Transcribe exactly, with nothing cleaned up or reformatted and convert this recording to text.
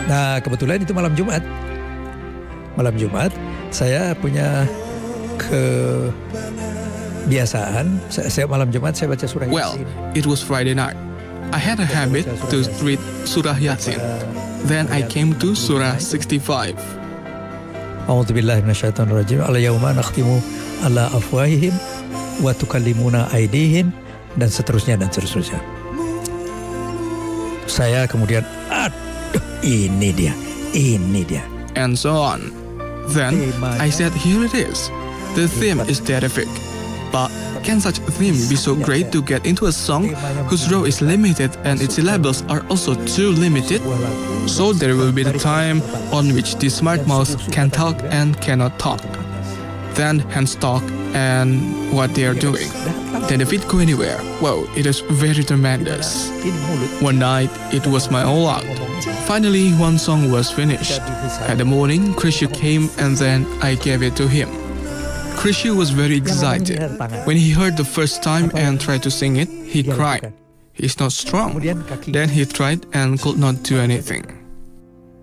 Nah, kebetulan itu malam Jumat. Malam Jumat, saya punya kebiasaan, saya, saya malam Jumat saya baca surah Well, Yasin. it was Friday night. I had a habit to read Surah Yasin. Then I came to Surah sixty-five. A'udzubillahi minasyaitonirrajim. Al-yauma nakhtimu ala afwahihim wa tukallimuna aydihim, dan seterusnya dan seterusnya. Saya kemudian, aduh, ini dia, ini dia. And so on. Then I said, here it is. The theme is terrific. But can such a theme be so great to get into a song whose row is limited and its syllables are also too limited? So there will be the time on which the smart mouth can talk and cannot talk. Then hands talk and what they are doing. Then the feet go anywhere. Wow, it is very tremendous. One night, it was my all out. Finally, one song was finished. At the morning, Krishu came and then I gave it to him. Krishu was very excited. When he heard the first time and tried to sing it, he cried. He's not strong. Then he tried and could not do anything.